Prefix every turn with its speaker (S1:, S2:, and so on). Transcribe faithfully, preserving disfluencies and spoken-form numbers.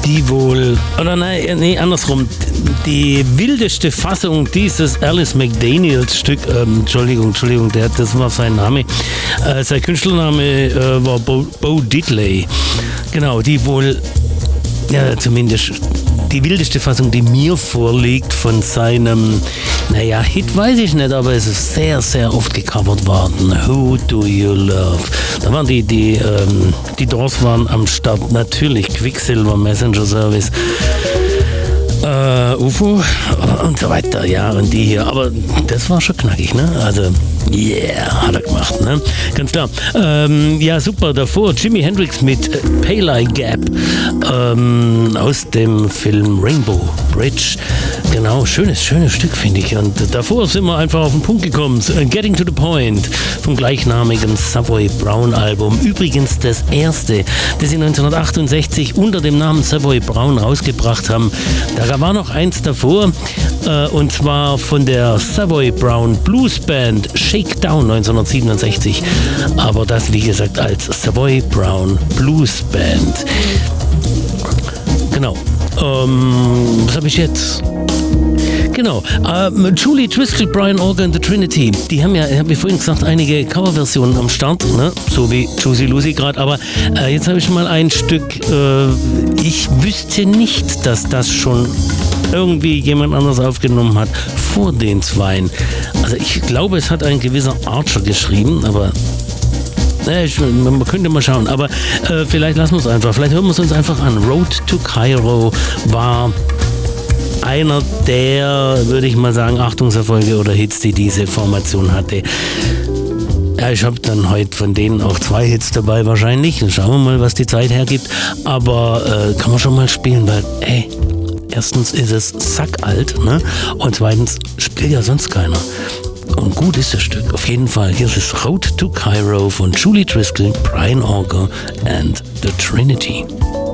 S1: die wohl, oder nein, nee, andersrum, die wildeste Fassung dieses Alice McDaniels Stück, ähm, Entschuldigung, Entschuldigung, der, das war sein Name, äh, sein Künstlername äh, war Bo, Bo Diddley, genau, die wohl, ja zumindest die wildeste Fassung, die mir vorliegt von seinem, naja, Hit weiß ich nicht, aber es ist sehr, sehr oft gecovert worden. Who Do You Love? Da waren die, die, ähm, die Doors waren am Start, natürlich Quicksilver, Messenger Service, äh, U F O und so weiter, ja, und die hier, aber das war schon knackig, ne? Also, yeah, hat er gemacht, ne? Ganz klar. Ähm, ja, super, davor Jimi Hendrix mit äh, Pale Eye Gap ähm, aus dem Film Rainbow Bridge. Genau, schönes, schönes Stück, finde ich. Und davor sind wir einfach auf den Punkt gekommen. Getting to the Point vom gleichnamigen Savoy Brown Album. Übrigens das erste, das sie neunzehnhundertachtundsechzig unter dem Namen Savoy Brown rausgebracht haben. Da war noch eins davor, äh, und zwar von der Savoy Brown Blues Band Shakedown neunzehnhundertsiebenundsechzig. Aber das, wie gesagt, als Savoy Brown Blues Band. Genau. Ähm, was habe ich jetzt? Genau, ähm, Julie Driscoll, Brian Auger und The Trinity, die haben ja, ich habe ja vorhin gesagt, einige Coverversionen am Start, ne? So wie Juicy Lucy gerade, aber äh, jetzt habe ich mal ein Stück, äh, ich wüsste nicht, dass das schon irgendwie jemand anders aufgenommen hat vor den Zweien. Also ich glaube, es hat ein gewisser Archer geschrieben, aber ja, ich, man könnte mal schauen, aber äh, vielleicht lassen wir es einfach, vielleicht hören wir es uns einfach an. Road to Cairo war einer der, würde ich mal sagen, Achtungserfolge oder Hits, die diese Formation hatte. Ja, ich habe dann heute von denen auch zwei Hits dabei wahrscheinlich. Dann schauen wir mal, was die Zeit hergibt. Aber äh, kann man schon mal spielen, weil, ey, erstens ist es sackalt, ne? Und zweitens spielt ja sonst keiner. Und gut ist das Stück, auf jeden Fall. Hier ist es Road to Cairo von Julie Driscoll, Brian Auger and The Trinity.